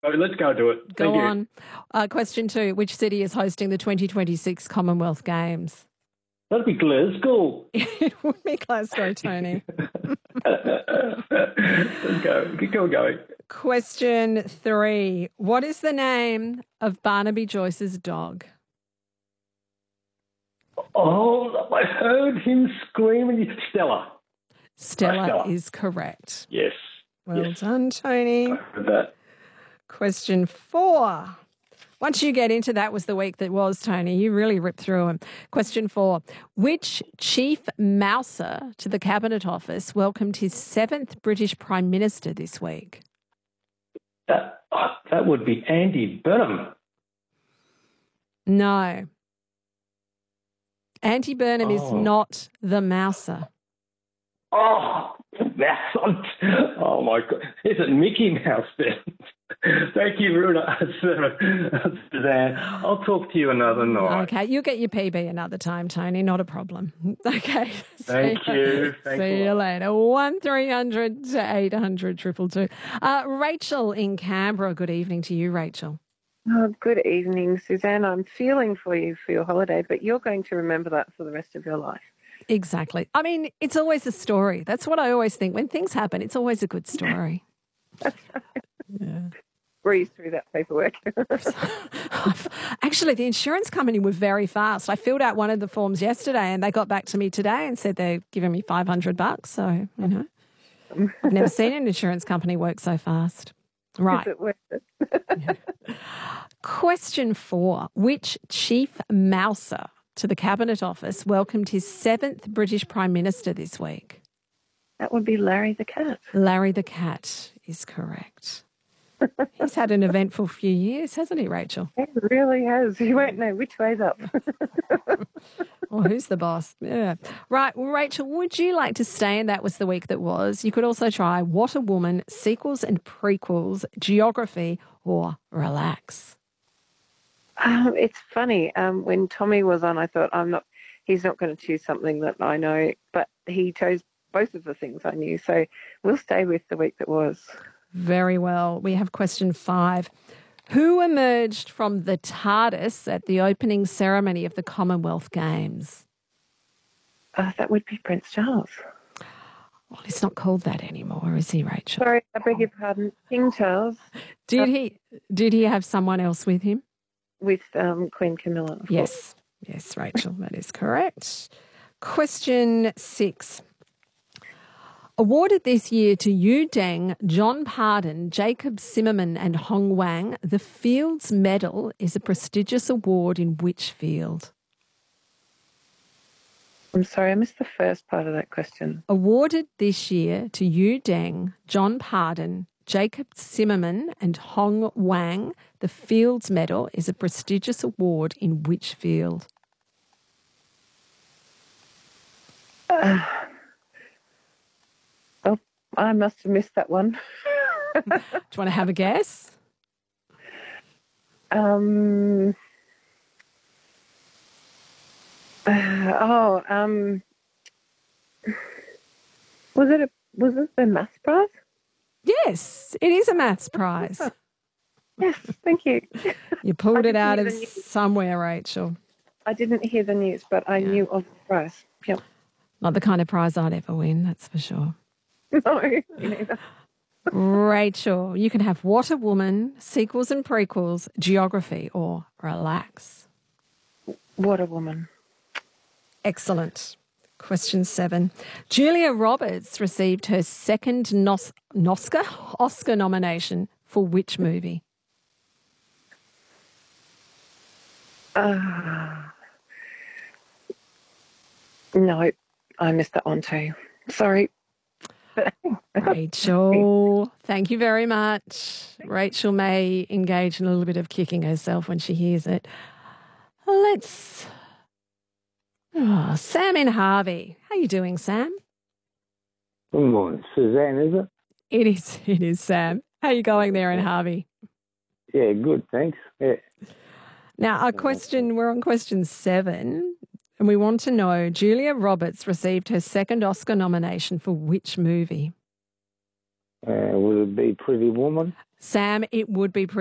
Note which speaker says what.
Speaker 1: let's go do it.
Speaker 2: Go
Speaker 1: Thank you.
Speaker 2: on. Question 2. Which city is hosting the 2026 Commonwealth Games?
Speaker 1: That'd be Glasgow.
Speaker 2: It would be Glasgow, Tony.
Speaker 1: Let's go. Keep going.
Speaker 2: Question 3. What is the name of Barnaby Joyce's dog?
Speaker 1: Oh, I heard him screaming. Stella.
Speaker 2: Stella is correct.
Speaker 1: Yes.
Speaker 2: Well done, Tony.
Speaker 1: I heard that.
Speaker 2: Question 4. Once you get into that was the week that was, Tony, you really ripped through them. Question 4. Which chief mouser to the Cabinet Office welcomed his 7th British Prime Minister this week?
Speaker 1: That would be Andy Burnham.
Speaker 2: No. Andy Burnham is not the mouser.
Speaker 1: Oh, that's oh my God. Is it Mickey Mouse then? Thank you, Runa. Suzanne. I'll talk to you another night.
Speaker 2: Okay, you'll get your PB another time, Tony. Not a problem. Okay.
Speaker 1: Thank you.
Speaker 2: See you later. 1300 to 800 222. Rachel in Canberra. Good evening to you, Rachel.
Speaker 3: Oh, good evening, Suzanne. I'm feeling for you for your holiday, but you're going to remember that for the rest of your life.
Speaker 2: Exactly. I mean, it's always a story. That's what I always think. When things happen, it's always a good story.
Speaker 3: That's right.
Speaker 2: Yeah.
Speaker 3: Breeze through that paperwork.
Speaker 2: Actually, the insurance company were very fast. I filled out one of the forms yesterday and they got back to me today and said they're giving me $500. So, you know, I've never seen an insurance company work so fast. Right.
Speaker 3: Is it worth it?
Speaker 2: Yeah. Question 4. Which chief mouser to the Cabinet Office welcomed his 7th British Prime Minister this week?
Speaker 3: That would be Larry the cat.
Speaker 2: Larry the cat is correct. He's had an eventful few years, hasn't he, Rachel?
Speaker 3: He really has. You won't know which way's up.
Speaker 2: Well, who's the boss? Yeah. Right. Well, Rachel, would you like to stay in That Was the Week That Was? You could also try What a Woman, sequels and prequels, geography, or relax.
Speaker 3: It's funny. When Tommy was on, I thought he's not going to choose something that I know, but he chose both of the things I knew. So we'll stay with The Week That Was.
Speaker 2: Very well. We have question 5. Who emerged from the TARDIS at the opening ceremony of the Commonwealth Games?
Speaker 3: That would be Prince Charles.
Speaker 2: Well, he's not called that anymore, is he, Rachel?
Speaker 3: Sorry, I beg your pardon. King Charles.
Speaker 2: Did he have someone else with him?
Speaker 3: With Queen Camilla.
Speaker 2: Yes. Yes, Rachel, that is correct. Question 6. Awarded this year to Yu Deng, John Pardon, Jacob Zimmerman and Hong Wang, the Fields Medal is a prestigious award in which field?
Speaker 3: I'm sorry, I missed the first part of that question.
Speaker 2: Awarded this year to Yu Deng, John Pardon, Jacob Zimmerman and Hong Wang, the Fields Medal is a prestigious award in which field?
Speaker 3: I must have missed that one.
Speaker 2: Do you want to have a guess?
Speaker 3: Was it the maths prize?
Speaker 2: Yes, it is a maths prize.
Speaker 3: Yes, thank you.
Speaker 2: You pulled it out of somewhere, Rachel.
Speaker 3: I didn't hear the news, but I knew of the prize. Yep.
Speaker 2: Not the kind of prize I'd ever win, that's for sure.
Speaker 3: No, me neither.
Speaker 2: Rachel, you can have What a Woman, sequels and prequels, geography, or relax.
Speaker 3: What a Woman.
Speaker 2: Excellent. Question 7. Julia Roberts received her second Oscar nomination for which movie?
Speaker 3: No, I missed that one too. Sorry.
Speaker 2: Rachel, thank you very much. Rachel may engage in a little bit of kicking herself when she hears it. Sam in Harvey. How you doing, Sam?
Speaker 4: Good morning. Suzanne, is it?
Speaker 2: It is, Sam. How you going there in Harvey?
Speaker 4: Yeah, good, thanks. Yeah.
Speaker 2: Now, we're on question 7, and we want to know, Julia Roberts received her second Oscar nomination for which movie?
Speaker 4: Would it be Pretty Woman?
Speaker 2: Sam, it would be